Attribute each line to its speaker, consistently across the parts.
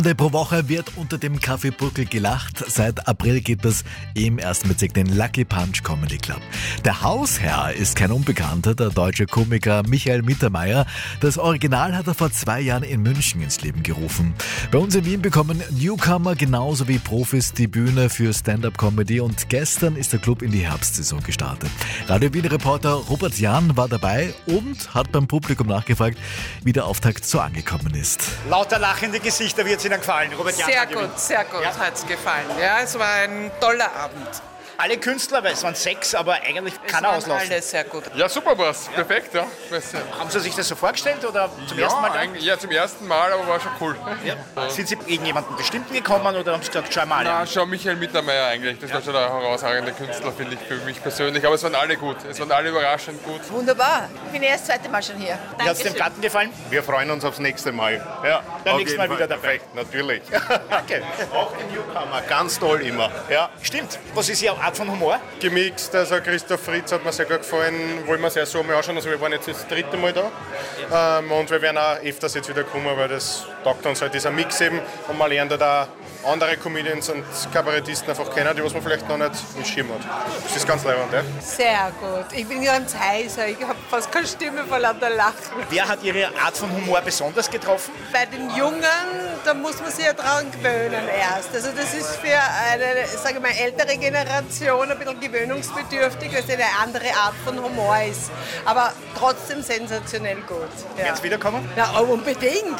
Speaker 1: Pro Woche wird unter dem Kaffeebuckel gelacht. Seit April geht es im ersten Bezirk den Lucky Punch Comedy Club. Der Hausherr ist kein Unbekannter, der deutsche Komiker Michael Mittermeier. Das Original hat er vor 2 Jahren in München ins Leben gerufen. Bei uns in Wien bekommen Newcomer genauso wie Profis die Bühne für Stand-Up-Comedy und gestern ist der Club in die Herbstsaison gestartet. Radio Wien-Reporter Robert Jahn war dabei und hat beim Publikum nachgefragt, wie der Auftakt so angekommen ist.
Speaker 2: Lauter lachende Gesichter, wird es Ihnen gefallen, Robert Jahn?
Speaker 3: Sehr gut, ja? Hat es gefallen. Ja, es war ein toller Abend.
Speaker 2: Alle Künstler, weil es waren 6, aber eigentlich keiner auslassen.
Speaker 3: Alle sehr gut.
Speaker 4: Ja, super war's. Perfekt, ja.
Speaker 2: Haben Sie sich das so vorgestellt oder zum ersten Mal?
Speaker 4: Ja, zum ersten Mal, aber war schon cool.
Speaker 2: Ja. Sind Sie wegen jemandem Bestimmten gekommen oder haben Sie gesagt, schau mal?
Speaker 4: Nein, schon Michael Mittermeier eigentlich. Das war schon ein herausragender Künstler, finde ich, für mich persönlich. Aber es waren alle gut. Es waren alle überraschend gut.
Speaker 5: Wunderbar. Ich bin erst das 2. Mal schon hier.
Speaker 2: Wie hat es dem Garten gefallen?
Speaker 6: Wir freuen uns aufs nächste Mal. Ja,
Speaker 2: beim nächsten Mal wieder dabei.
Speaker 6: Perfekt, natürlich.
Speaker 2: Danke.
Speaker 6: Auch die Newcomer, ganz toll immer. Ja.
Speaker 2: Stimmt. Was ist Ihre Art von Humor?
Speaker 6: Gemixt, also Christoph Fritz hat mir sehr gut gefallen, wollen wir sehr so mal anschauen, also wir waren jetzt das 3. Mal da und wir werden auch öfters jetzt wieder kommen, weil das taugt uns halt, dieser Mix eben und man lernt da andere Comedians und Kabarettisten einfach kennen, die was man vielleicht noch nicht im Schirm hat. Das ist ganz leibend, ja?
Speaker 3: Sehr gut. Ich bin ganz heiser, ich habe fast keine Stimme vor lauter Lachen.
Speaker 2: Wer hat Ihre Art von Humor besonders getroffen?
Speaker 3: Bei den Jungen, da muss man sich ja dran gewöhnen erst. Also das ist für eine, sage ich mal, ältere Generation ein bisschen gewöhnungsbedürftig, weil es eine andere Art von Humor ist. Aber trotzdem sensationell gut. Ja.
Speaker 2: Werden Sie wiederkommen?
Speaker 3: Ja, unbedingt.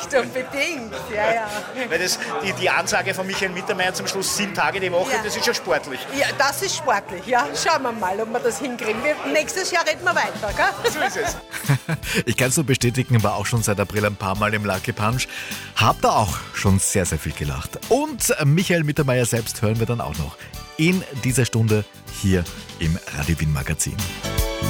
Speaker 3: Ja.
Speaker 2: Weil das, die Ansage von Michael Mittermeier zum Schluss 7 Tage die Woche, das ist ja sportlich.
Speaker 3: Ja, das ist sportlich. Ja, schauen wir mal, ob wir das hinkriegen. Nächstes Jahr reden wir weiter, gell?
Speaker 2: So ist es.
Speaker 1: Ich kann es nur bestätigen, war auch schon seit April ein paar Mal im Lucky Punch. Hab da auch schon sehr, sehr viel gelacht. Und Michael Mittermeier selbst hören wir dann auch noch in dieser Stunde hier im Radio Wien Magazin.